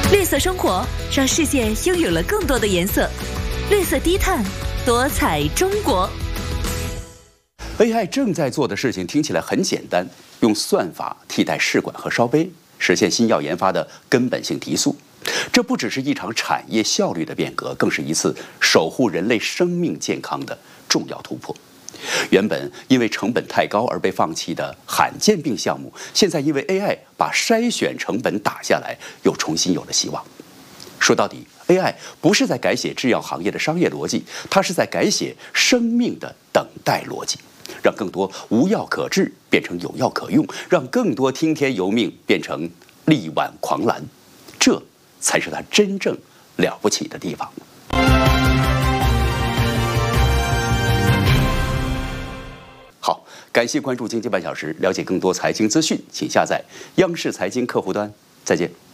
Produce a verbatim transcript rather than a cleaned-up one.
绿色生活让世界拥有了更多的颜色，绿色低碳，多彩中国。 A I 正在做的事情听起来很简单，用算法替代试管和烧杯，实现新药研发的根本性提速。这不只是一场产业效率的变革，更是一次守护人类生命健康的重要突破。原本因为成本太高而被放弃的罕见病项目，现在因为 A I 把筛选成本打下来，又重新有了希望。说到底 ，A I 不是在改写制药行业的商业逻辑，它是在改写生命的等待逻辑，让更多无药可治变成有药可用，让更多听天由命变成力挽狂澜，这才是它真正了不起的地方。好，感谢关注经济半小时，了解更多财经资讯，请下载央视财经客户端。再见。